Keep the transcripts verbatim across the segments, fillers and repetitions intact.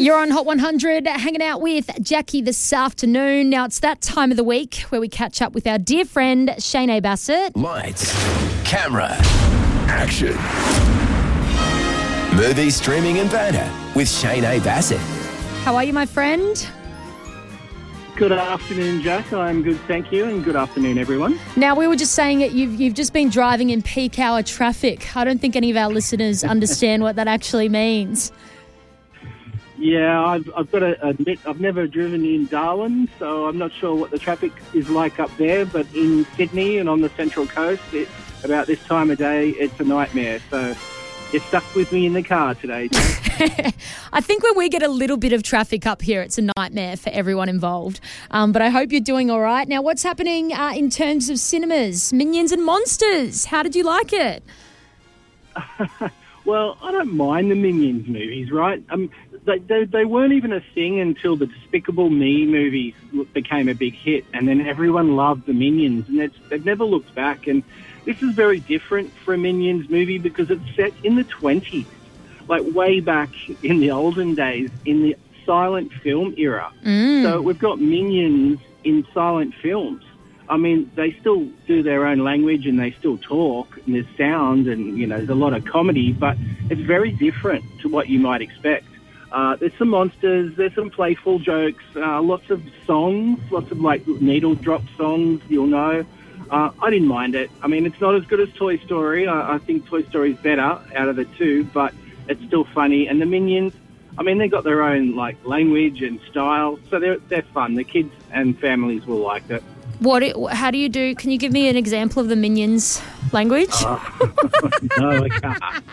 You're on Hot one hundred, hanging out with Jackie this afternoon. Now, it's that time of the week where we catch up with our dear friend, Shane Bassett. Lights, camera, action. Movie, streaming and banter with Shane Bassett. How are you, my friend? Good afternoon, Jack. I'm good, thank you, and good afternoon, everyone. Now, we were just saying that you've, you've just been driving in peak hour traffic. I don't think any of our listeners understand what that actually means. Yeah, I've, I've got to admit, I've never driven in Darwin, so I'm not sure what the traffic is like up there, but in Sydney and on the Central Coast, it, about this time of day, it's a nightmare. So you're stuck with me in the car today, Jack. I think when we get a little bit of traffic up here, it's a nightmare for everyone involved. Um, but I hope you're doing all right. Now, what's happening uh, in terms of cinemas? Minions and Monsters. How did you like it? Well, I don't mind the Minions movies, right? Um, they, they, they weren't even a thing until the Despicable Me movies became a big hit, and then everyone loved the Minions, and it's, they've never looked back. And this is very different for a Minions movie because it's set in the twenties, like way back in the olden days, in the silent film era. Mm. So we've got Minions in silent films. I mean, they still do their own language and they still talk, and there's sound and, you know, there's a lot of comedy, but it's very different to what you might expect. Uh, there's some monsters, there's some playful jokes, uh, lots of songs, lots of, like, needle drop songs, you'll know. Uh, I didn't mind it. I mean, it's not as good as Toy Story. I, I think Toy Story's better out of the two, but it's still funny. And the Minions, I mean, they got their own, like, language and style, so they're, they're fun. The kids and families will like it. What? How do you do? Can you give me an example of the Minions language? Oh, no, I can't.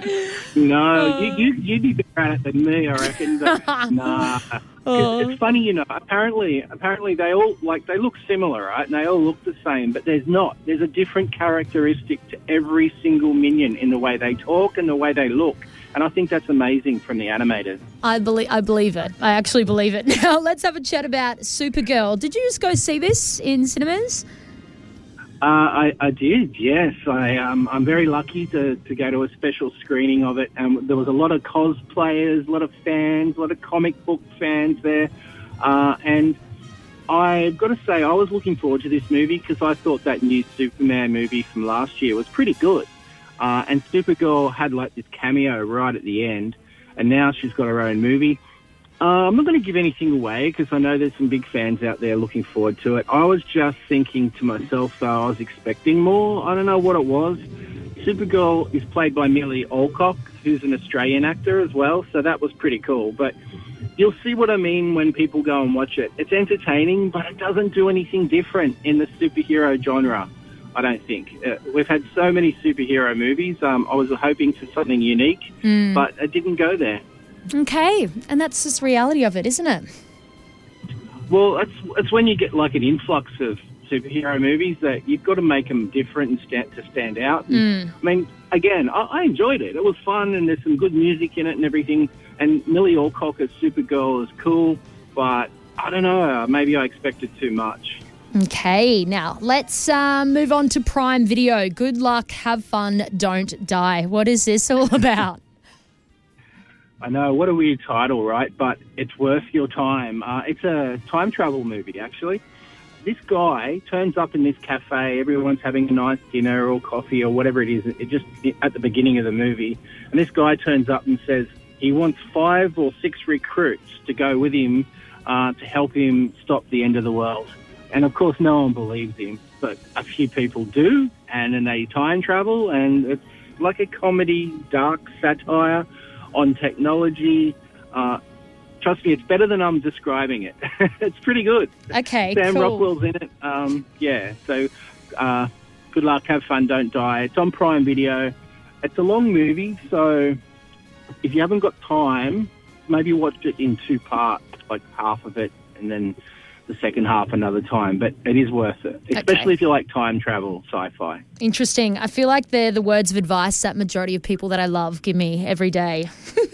No, you, you, you'd be better at it than me, I reckon. But nah. Oh. It's, it's funny, you know, apparently, apparently they all, like, they look similar, right? And they all look the same, but there's not. There's a different characteristic to every single Minion in the way they talk and the way they look. And I think that's amazing from the animators. I believe I believe it. I actually believe it. Now, let's have a chat about Supergirl. Did you just go see this in cinemas? Uh, I, I did, yes. I, um, I'm very lucky to, to go to a special screening of it. And there was a lot of cosplayers, a lot of fans, a lot of comic book fans there. Uh, and I've got to say, I was looking forward to this movie because I thought that new Superman movie from last year was pretty good. Uh, and Supergirl had, like, this cameo right at the end, and now she's got her own movie. Uh, I'm not going to give anything away because I know there's some big fans out there looking forward to it. I was just thinking to myself, though, I was expecting more. I don't know what it was. Supergirl is played by Millie Alcock, who's an Australian actor as well, so that was pretty cool. But you'll see what I mean when people go and watch it. It's entertaining, but it doesn't do anything different in the superhero genre. I don't think. Uh, we've had so many superhero movies. Um, I was hoping for something unique, mm. but it didn't go there. Okay, and that's just the reality of it, isn't it? Well, it's, it's when you get like an influx of superhero movies that you've got to make them different and stand, to stand out. Mm. I mean, again, I, I enjoyed it. It was fun and there's some good music in it and everything. And Millie Alcock as Supergirl is cool, but I don't know, maybe I expected too much. Okay, now let's uh, move on to Prime Video. Good luck, have fun, don't die. What is this all about? I know, what a weird title, right? But it's worth your time. Uh, it's a time travel movie, actually. This guy turns up in this cafe. Everyone's having a nice dinner or coffee or whatever it is. It just at the beginning of the movie. And this guy turns up and says he wants five or six recruits to go with him uh, to help him stop the end of the world. And, of course, no one believes him, but a few people do, and then they time travel, and it's like a comedy, dark satire on technology. Uh, trust me, it's better than I'm describing it. It's pretty good. Okay, Sam cool. Rockwell's in it. Um, yeah, so uh, good luck, have fun, don't die. It's on Prime Video. It's a long movie, so if you haven't got time, maybe watch it in two parts, like half of it, and then the second half another time, but it is worth it, especially okay. if you like time travel, sci-fi. Interesting. I feel like they're the words of advice that majority of people that I love give me every day.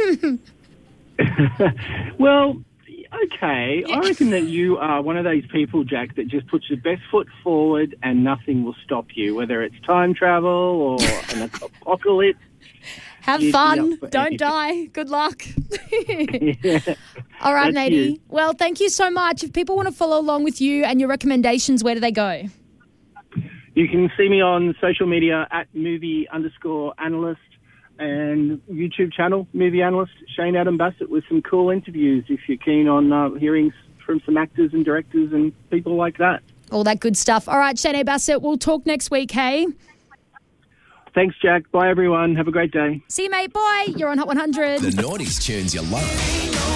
Well, okay. I reckon that you are one of those people, Jack, that just puts your best foot forward and nothing will stop you, whether it's time travel or an apocalypse Have You'd be fun. up for Don't anything. die. Good luck. Yeah. All right, That's matey. you. Well, thank you so much. If people want to follow along with you and your recommendations, where do they go? You can see me on social media at movie underscore analyst and YouTube channel, Movie Analyst, Shane Adam Bassett, with some cool interviews if you're keen on uh, hearing from some actors and directors and people like that. All that good stuff. All right, Shane Bassett, we'll talk next week, hey? Thanks, Jack. Bye, everyone. Have a great day. See you, mate. Bye. You're on Hot one hundred. The noughties tunes you love.